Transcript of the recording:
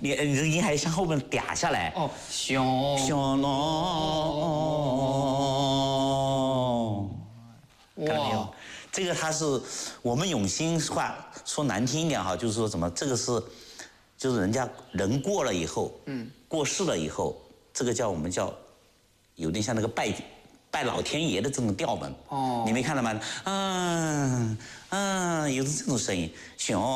你这个音还向后面嗲下来。 哦，小龙，看到没有？ 哇， 这个它是我们永兴话说难听一点哈，就是说什么这个是，就是人家人过了以后，过世了以后，这个叫我们叫，有点像那个拜老天爷的这种调门。 哦， 你没看到吗？有这种声音，熊。